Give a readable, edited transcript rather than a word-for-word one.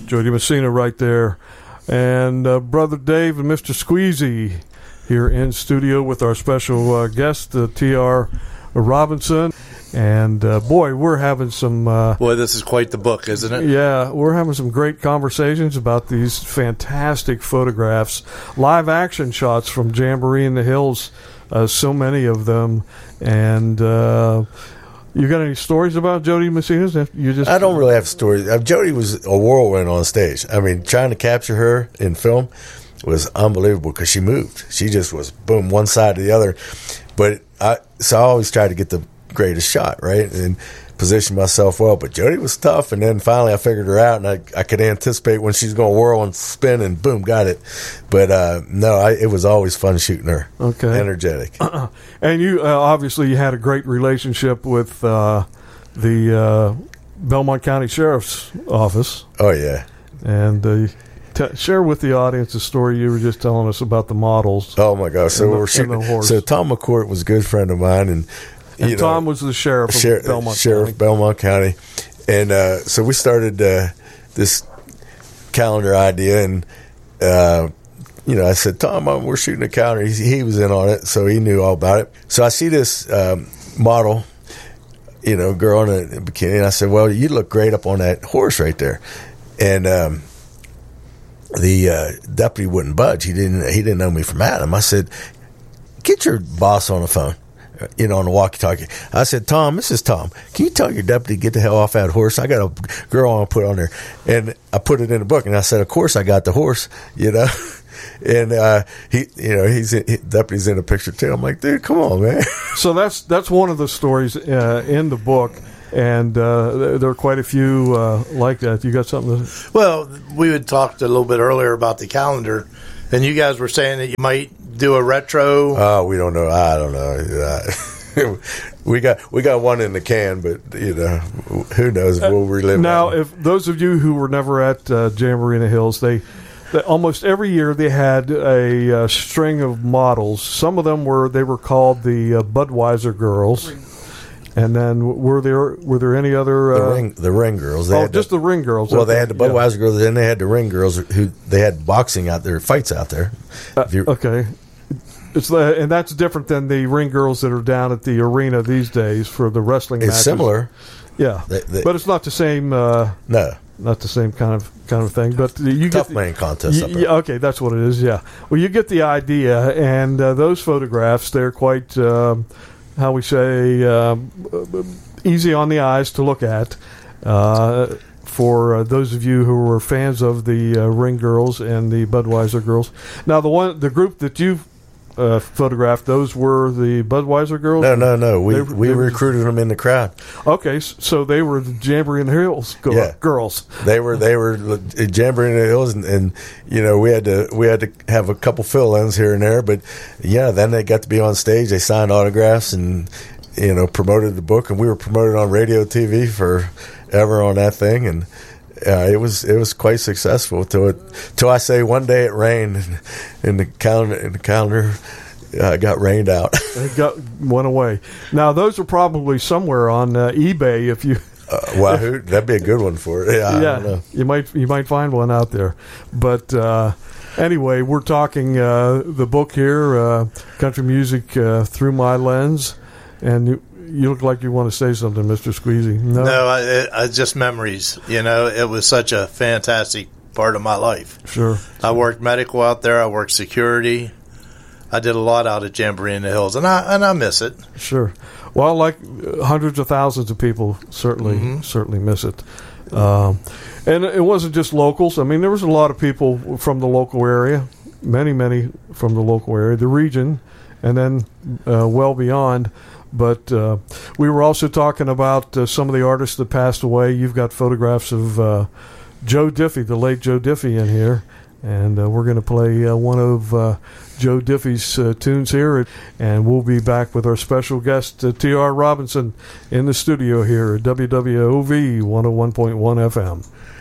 Jody Messina right there. And Brother Dave and Mr. Squeezy here in studio with our special guest, T.R. Robinson. And, boy, we're having some... boy, this is quite the book, isn't it? Yeah, we're having some great conversations about these fantastic photographs, live action shots from Jamboree in the Hills, so many of them. And you got any stories about Jody Messina? I don't really have stories. Jody was a whirlwind on stage. I mean, trying to capture her in film was unbelievable because she moved. She just was, boom, one side to the other. But I always tried to get the greatest shot, right, and position myself well. But Jody was tough, and then finally I figured her out, and I could anticipate when she's going to whirl and spin, and boom, got it. But it was always fun shooting her. Okay, energetic. And you obviously you had a great relationship with the Belmont County Sheriff's Office. Oh yeah, and. Share with the audience the story you were just telling us about the models. Oh my gosh! So we're shooting. So Tom McCourt was a good friend of mine, and Tom was the sheriff of Belmont County, and so we started this calendar idea, and I said, Tom, we're shooting a calendar. He was in on it, so he knew all about it. So I see this model, girl in a bikini, and I said, well, you look great up on that horse right there, and. The deputy wouldn't budge. He didn't know me from Adam. I said, get your boss on the phone, on the walkie-talkie. I said, Tom, this is Tom. Can you tell your deputy to get the hell off that horse? I got a girl I want to put on there. And I put it in the book, and I said, of course I got the horse, And deputy's in the picture too. I'm like, dude, come on, man. So that's one of the stories in the book. And there are quite a few like that. You got something to... Well, we had talked a little bit earlier about the calendar, and you guys were saying that you might do a retro. Oh, we don't know. I don't know. we got one in the can, but who knows? We'll relive. Now, if those of you who were never at Jamboree in the Hills, they almost every year they had a string of models. Some of them were called the Budweiser Girls. And then were there any other the ring girls? Just the ring girls. Well, they had the Budweiser girls, then they had the ring girls who they had boxing out there, fights out there. Okay, and that's different than the ring girls that are down at the arena these days for the wrestling matches. It's similar, yeah, but it's not the same. No, not the same kind of thing. But you tough get man contest. Okay, that's what it is. Yeah. Well, you get the idea, and those photographs, they're quite. How we say, easy on the eyes to look at for those of you who were fans of the Ring Girls and the Budweiser Girls. Now, the group that you photographed, those were the Budweiser Girls? No. We recruited them in the crowd. Okay, so they were the Jamboree in the Hills girls. They were Jamboree in the Hills, and we had to have a couple fill-ins here and there, but then they got to be on stage. They signed autographs and promoted the book, and we were promoted on radio, TV forever on that thing, and. It was quite successful till I say one day it rained and the calendar got rained out. It went away. Now those are probably somewhere on eBay if you. That'd be a good one for it. Yeah, I don't know. You might find one out there, but. Anyway, we're talking the book here, Country Music Through My Lens, and you look like you want to say something, Mr. Squeezy. No, just memories. It was such a fantastic part of my life. Sure. I worked medical out there. I worked security. I did a lot out at Jamboree in the Hills, and I miss it. Sure. Well, like hundreds of thousands of people certainly miss it. And it wasn't just locals. I mean, there was a lot of people from the local area, many from the local area, the region, and then well beyond. But we were also talking about some of the artists that passed away. You've got photographs of Joe Diffie, the late Joe Diffie, in here. And we're going to play one of Joe Diffie's tunes here. And we'll be back with our special guest, T.R. Robinson, in the studio here at WWOV 101.1 FM.